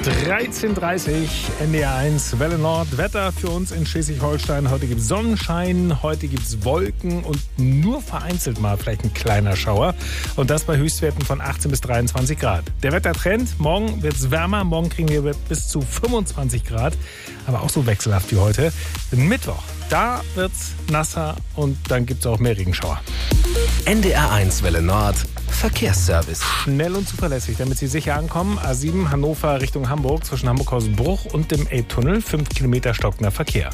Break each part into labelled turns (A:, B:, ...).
A: 13:30 NDR1 Welle Nord. Wetter für uns in Schleswig-Holstein. Heute gibt es Sonnenschein, heute gibt es Wolken und nur vereinzelt mal vielleicht ein kleiner Schauer. Und das bei Höchstwerten von 18 bis 23 Grad. Der Wettertrend, morgen wird es wärmer. Morgen kriegen wir bis zu 25 Grad. Aber auch so wechselhaft wie heute. Mittwoch, da wird es nasser und dann gibt es auch mehr Regenschauer.
B: NDR1 Welle Nord. Verkehrsservice.
A: Schnell und zuverlässig, damit Sie sicher ankommen. A7 Hannover Richtung Hamburg zwischen Hamburg-Hausbruch und dem Elbtunnel. 5 Kilometer stockender Verkehr.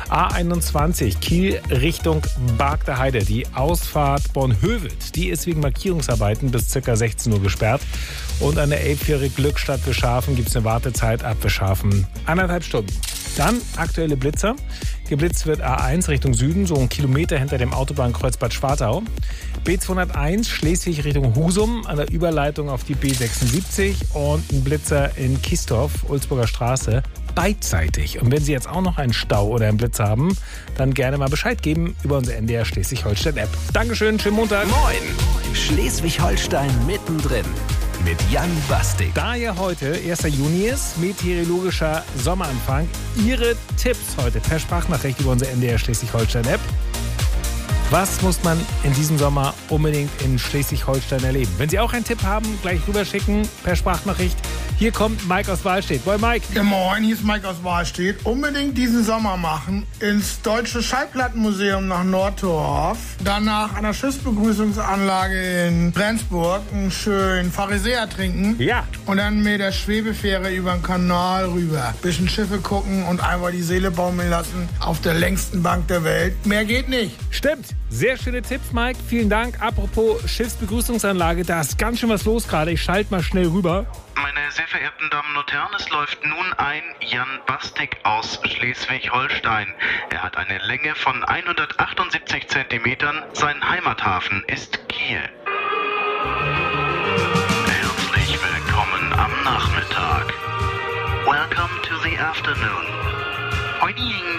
A: A21 Kiel Richtung Bargter Heide. Die Ausfahrt Bornhöved, die ist wegen Markierungsarbeiten bis ca. 16 Uhr gesperrt. Und an der Elbfähre Glückstadt Wischhafen gibt es eine Wartezeit ab Wischhafen 1,5 Stunden. Dann aktuelle Blitzer. Geblitzt wird A1 Richtung Süden, so 1 Kilometer hinter dem Autobahnkreuz Bad Schwartau. B201 Schleswig Richtung Husum an der Überleitung auf die B76 und ein Blitzer in Kiesdorf, Ulzburger Straße, beidseitig. Und wenn Sie jetzt auch noch einen Stau oder einen Blitzer haben, dann gerne mal Bescheid geben über unsere NDR Schleswig-Holstein-App. Dankeschön, schönen Montag.
B: Moin! Schleswig-Holstein mittendrin. Mit Jan Bastik.
A: Da ja heute 1. Juni ist, meteorologischer Sommeranfang, Ihre Tipps heute per Sprachnachricht über unsere NDR Schleswig-Holstein-App. Was muss man in diesem Sommer unbedingt in Schleswig-Holstein erleben? Wenn Sie auch einen Tipp haben, gleich rüberschicken per Sprachnachricht. Hier kommt Mike aus Wahlstedt. Moin Mike.
C: Ja, moin, hier ist Mike aus Wahlstedt. Unbedingt diesen Sommer machen. Ins Deutsche Schallplattenmuseum nach Nordtorf. Danach an der Schiffsbegrüßungsanlage in Rendsburg einen schönen Pharisäer trinken.
A: Ja.
C: Und dann mit der Schwebefähre über den Kanal rüber. Bisschen Schiffe gucken und einfach die Seele baumeln lassen auf der längsten Bank der Welt. Mehr geht nicht.
A: Stimmt. Sehr schöne Tipps, Mike. Vielen Dank. Apropos Schiffsbegrüßungsanlage, da ist ganz schön was los gerade. Ich schalte mal schnell rüber.
D: Meine sehr verehrten Damen und Herren, es läuft nun ein Jan Bastik aus Schleswig-Holstein. Er hat eine Länge von 178 Zentimetern. Sein Heimathafen ist Kiel. Herzlich willkommen am Nachmittag. Welcome to the afternoon. Herzlich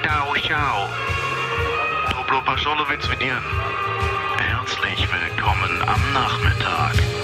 D: willkommen am Nachmittag.